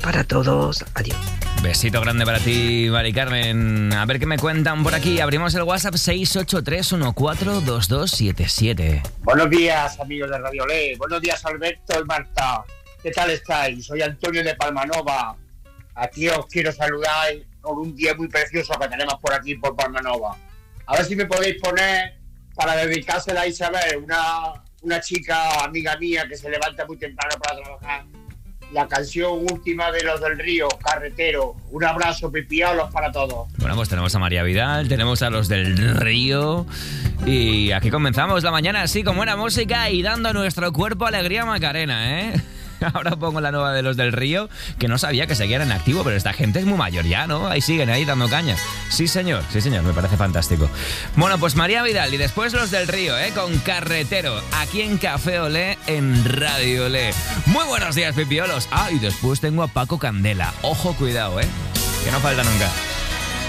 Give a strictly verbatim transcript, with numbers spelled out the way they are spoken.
para todos. Adiós. Besito grande para ti, Mari Carmen. A ver qué me cuentan por aquí. Abrimos el WhatsApp seis ocho tres uno cuatro dos dos siete siete. Buenos días, amigos de Radio Olé. Buenos días, Alberto y Marta. ¿Qué tal estáis? Soy Antonio de Palmanova. Aquí os quiero saludar por un día muy precioso que tenemos por aquí, por Palmanova. A ver si me podéis poner para dedicársela a Isabel, una, una chica amiga mía que se levanta muy temprano para trabajar. La canción última de Los del Río, Carretero. Un abrazo, pipiolos para todos. Bueno, pues tenemos a María Vidal, tenemos a Los del Río. Y aquí comenzamos la mañana así, con buena música y dando a nuestro cuerpo alegría Macarena, ¿eh? Ahora pongo la nueva de Los del Río, que no sabía que seguían en activo, pero esta gente es muy mayor ya, ¿no? Ahí siguen, ahí dando caña. Sí, señor, sí, señor, me parece fantástico. Bueno, pues María Vidal y después Los del Río, ¿eh? Con Carretero, aquí en Café Olé, en Radio Olé. Muy buenos días, pipiolos. Ah, y después tengo a Paco Candela. Ojo, cuidado, ¿eh? Que no falta nunca.